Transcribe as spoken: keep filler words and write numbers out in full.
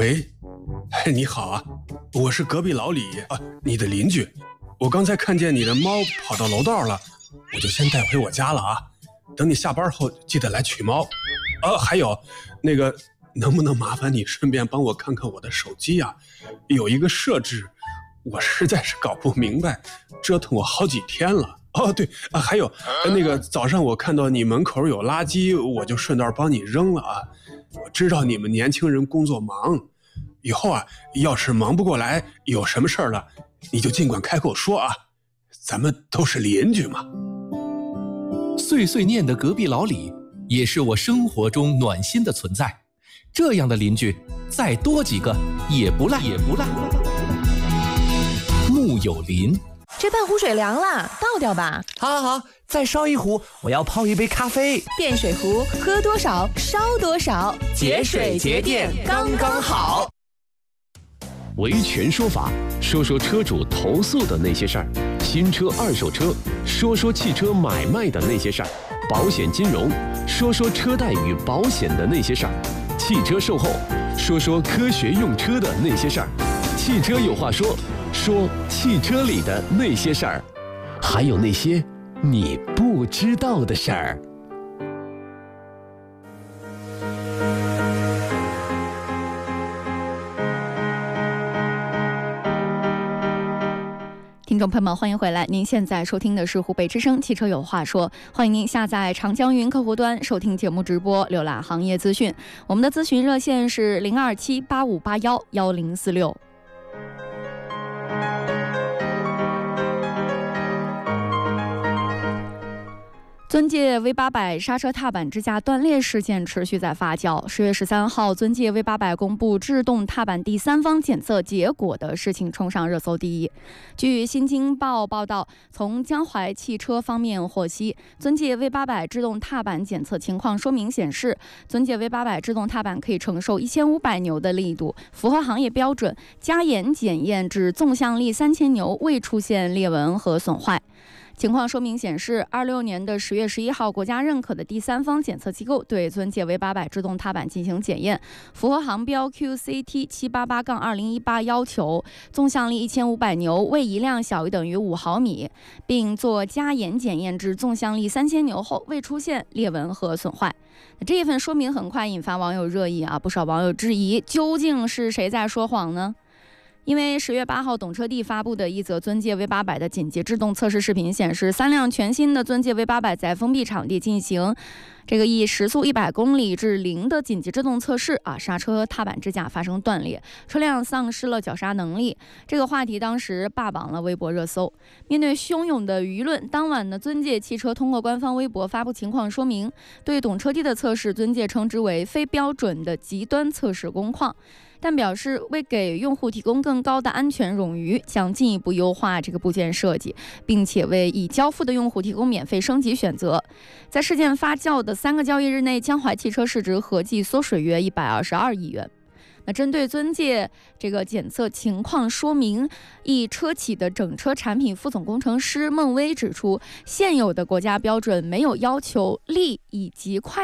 喂，你好啊，我是隔壁老李啊，你的邻居。我刚才看见你的猫跑到楼道了，我就先带回我家了啊。等你下班后记得来取猫。啊，还有，那个能不能麻烦你顺便帮我看看我的手机啊？有一个设置，我实在是搞不明白，折腾我好几天了。哦，对啊，还有那个早上我看到你门口有垃圾，我就顺道帮你扔了啊。我知道你们年轻人工作忙，以后啊，要是忙不过来，有什么事儿了，你就尽管开口说啊，咱们都是邻居嘛。 碎碎念的隔壁老李，也是我生活中暖心的存在。这样的邻居，再多几个也不赖，也不赖。木有邻。 这半壶水凉了，倒掉吧。 好好好，再烧一壶，我要泡一杯咖啡。 电水壶，喝多少烧多少， 节水节电刚刚好。 维权说法，说说车主投诉的那些事儿；新车、二手车，说说汽车买卖的那些事儿；保险金融，说说车贷与保险的那些事儿；汽车售后，说说科学用车的那些事儿。汽车有话说，说汽车里的那些事儿，还有那些你不知道的事儿。 听众朋友们，欢迎回来！您现在收听的是湖北之声汽车有话说，欢迎您下载长江云客户端收听节目直播，浏览行业资讯。我们的咨询热线是零二七八五八幺幺零四六。尊界 V 八百 刹车踏板支架断裂事件持续在发酵。十月十三号，尊界 V 八百 公布制动踏板第三方检测结果的事情冲上热搜第一。据新京报报道，从江淮汽车方面获悉，尊界 V 八百 制动踏板检测情况说明显示，尊界 V 八百 制动踏板可以承受一千五百牛的力度，符合行业标准，加严检验至纵向力三千牛，未出现裂纹和损坏。情况说明显示，二六年的十月十一号，国家认可的第三方检测机构对尊界 V 八百 制动踏板进行检验，符合航标 Q C T 七八八二零一八要求，纵向力一千五百牛，位移量小于等于五毫米，并做加严检验至纵向力三千牛后，未出现裂纹和损坏。这一份说明很快引发网友热议啊，不少网友质疑，究竟是谁在说谎呢？因为十月八号，懂车帝发布的一则尊界 V 八百 的紧急制动测试视频显示，三辆全新的尊界 V 八百 在封闭场地进行这个以时速一百公里至零的紧急制动测试啊，刹车踏板支架发生断裂，车辆丧失了绞杀能力。这个话题当时霸榜了微博热搜。面对汹涌的舆论，当晚的尊界汽车通过官方微博发布情况说明，对懂车帝的测试，尊界称之为非标准的极端测试工况。但表示为给用户提供更高的安全冗余，将进一步优化这个部件设计，并且为已交付的用户提供免费升级选择。在事件发酵的三个交易日内，江淮汽车市值合计缩水约一百二十二亿元。那针对尊界这个检测情况说明，一车企的整车产品副总工程师孟威指出，现有的国家标准没有要求力以及快